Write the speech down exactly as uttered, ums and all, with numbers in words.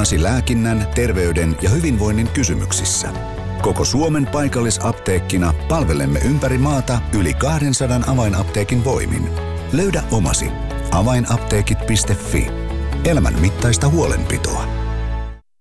omasi lääkinnän, terveyden ja hyvinvoinnin kysymyksissä. Koko Suomen paikallisapteekkina palvelemme ympäri maata yli kaksisataa avainapteekin voimin. Löydä omasi. avainapteekit piste fi. Elämän mittaista huolenpitoa.